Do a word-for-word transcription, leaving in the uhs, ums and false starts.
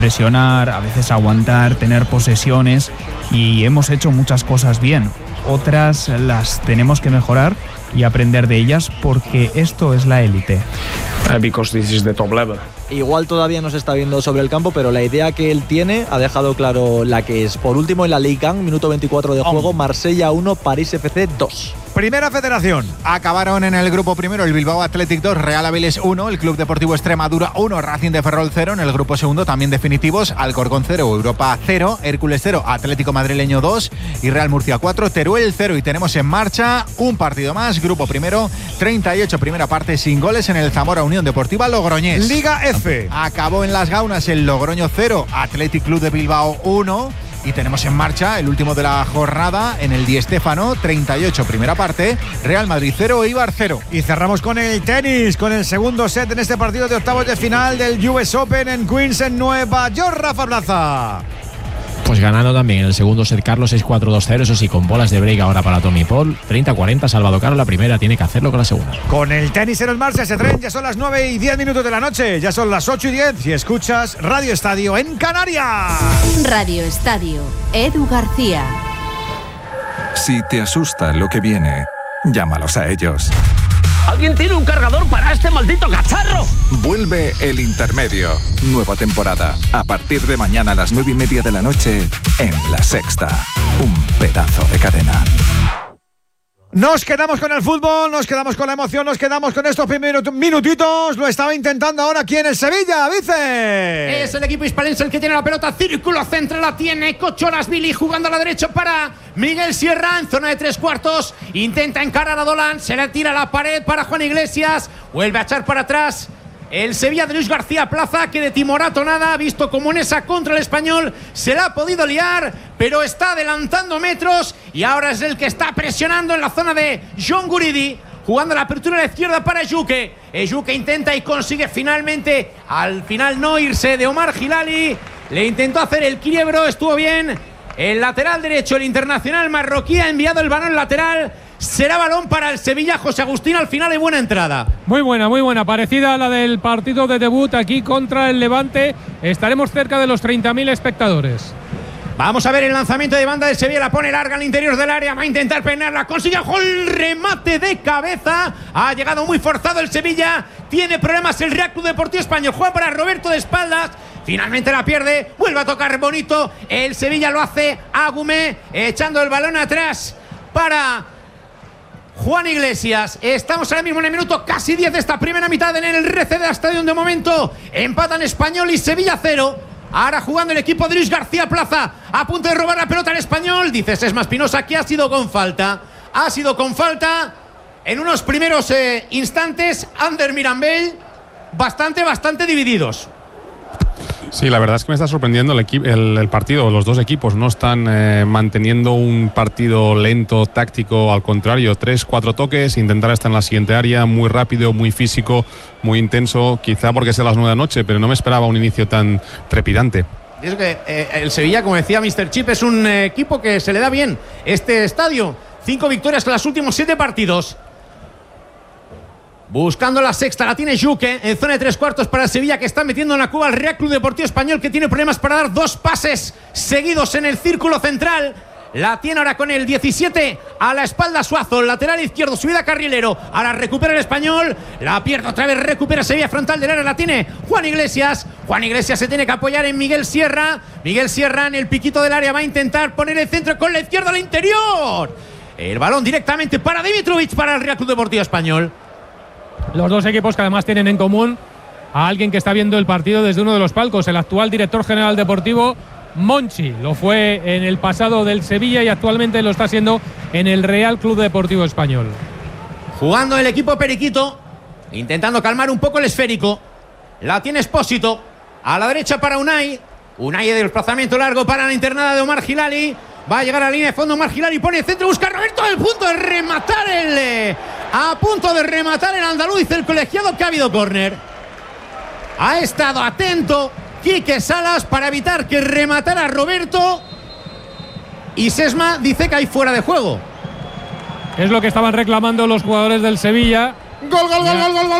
presionar, a veces aguantar, tener posesiones, y hemos hecho muchas cosas bien. Otras las tenemos que mejorar y aprender de ellas, porque esto es la élite. Uh, because this is the top level. Igual todavía no se está viendo sobre el campo, pero la idea que él tiene ha dejado claro la que es. Por último, en la Ligue uno, minuto veinticuatro de juego, Marsella uno, París F C dos. Primera Federación. Acabaron en el grupo primero el Bilbao Athletic dos, Real Avilés uno, el Club Deportivo Extremadura uno, Racing de Ferrol cero. En el grupo segundo también definitivos, Alcorcón cero, Europa cero, Hércules cero, Atlético Madrileño dos y Real Murcia cuatro, Teruel cero. Y tenemos en marcha un partido más, grupo primero, treinta y ocho, primera parte sin goles en el Zamora Unión Deportiva Logroñés. Liga F. Acabó en Las Gaunas el Logroño cero, Athletic Club de Bilbao uno. Y tenemos en marcha el último de la jornada en el Di Stéfano, treinta y ocho, primera parte, Real Madrid cero, Eibar cero. Y cerramos con el tenis, con el segundo set en este partido de octavos de final del U S Open en Queens, en Nueva York. Rafa Plaza. Pues ganando también en el segundo set Carlos seis cuatro dos cero, eso sí, con bolas de break ahora para Tommy Paul. treinta cuarenta, salvado Caro la primera, tiene que hacerlo con la segunda. Con el tenis en el marcha, ese tren, ya son las nueve y diez minutos de la noche, ya son las ocho y diez y escuchas Radio Estadio en Canarias. Radio Estadio, Edu García. Si te asusta lo que viene, llámalos a ellos. ¿Alguien tiene un cargador para este maldito cacharro? Vuelve El Intermedio. Nueva temporada. A partir de mañana a las nueve y media de la noche en La Sexta. Un pedazo de cadena. Nos quedamos con el fútbol, nos quedamos con la emoción, nos quedamos con estos primeros minutitos. Lo estaba intentando ahora aquí en el Sevilla, Vice. Es el equipo hispalense el que tiene la pelota. Círculo central la tiene Cocholas Billy jugando a la derecha para Miguel Sierra en zona de tres cuartos. Intenta encarar a Dolan, se le tira a la pared para Juan Iglesias. Vuelve a echar para atrás el Sevilla de Luis García Plaza, que de timorato nada, ha visto como en esa contra el Español se la ha podido liar, pero está adelantando metros y ahora es el que está presionando en la zona de John Guridi, jugando la apertura a la izquierda para Ejuke. Ejuke intenta y consigue finalmente, al final no irse de Omar Hilali, le intentó hacer el quiebro, estuvo bien. El lateral derecho, el internacional marroquí, ha enviado el balón lateral. Será balón para el Sevilla. José Agustín, al final de buena entrada. Muy buena, muy buena. Parecida a la del partido de debut aquí contra el Levante. Estaremos cerca de los treinta mil espectadores. Vamos a ver el lanzamiento de banda del Sevilla. La pone larga al interior del área. Va a intentar peinarla. Consigue el remate de cabeza. Ha llegado muy forzado el Sevilla. Tiene problemas el Real Club Deportivo Español. Juega para Roberto de espaldas. Finalmente la pierde. Vuelve a tocar bonito. El Sevilla lo hace Agumé, echando el balón atrás para Juan Iglesias. Estamos ahora mismo en el minuto casi diez de esta primera mitad en el R C D Stadium. De momento empatan Español y Sevilla cero. Ahora jugando el equipo de Luis García Plaza, a punto de robar la pelota al Español. Dice Sesma Espinosa que ha sido con falta. Ha sido con falta en unos primeros eh, instantes. Ander Mirambell, bastante, bastante divididos. Sí, la verdad es que me está sorprendiendo el, equi- el, el partido. Los dos equipos no están eh, manteniendo un partido lento, táctico. Al contrario, tres, cuatro toques, intentar estar en la siguiente área, muy rápido, muy físico, muy intenso. Quizá porque sea las nueve de la noche, pero no me esperaba un inicio tan trepidante. Y es que eh, el Sevilla, como decía míster Chip, es un eh, equipo que se le da bien este estadio. Cinco victorias en los últimos siete partidos. Buscando la sexta, la tiene Juque en zona de tres cuartos para Sevilla, que está metiendo en la cuba al Real Club Deportivo Español, que tiene problemas para dar dos pases seguidos en el círculo central. La tiene ahora con el diecisiete a la espalda Suazo, lateral izquierdo, subida carrilero. Ahora recupera el Español, la pierde otra vez, recupera Sevilla frontal del área, la tiene Juan Iglesias. Juan Iglesias se tiene que apoyar en Miguel Sierra. Miguel Sierra en el piquito del área va a intentar poner el centro con la izquierda al interior. El balón directamente para Dimitrovic, para el Real Club Deportivo Español. Los dos equipos que además tienen en común a alguien que está viendo el partido desde uno de los palcos, el actual director general deportivo Monchi. Lo fue en el pasado del Sevilla y actualmente lo está haciendo en el Real Club Deportivo Español. Jugando el equipo periquito, intentando calmar un poco el esférico. La tiene Espósito, a la derecha para Unai. Unai de desplazamiento largo para la internada de Omar Hilali. Va a llegar a la línea de fondo Omar Hilali, pone el centro, busca a Roberto, al punto de rematar el... Eh, a punto de rematar el andaluz, el colegiado, que ha habido córner. Ha estado atento Quique Salas para evitar que rematara a Roberto. Y Sesma dice que hay fuera de juego. Es lo que estaban reclamando los jugadores del Sevilla. Gol, gol, gol, gol, gol, gol.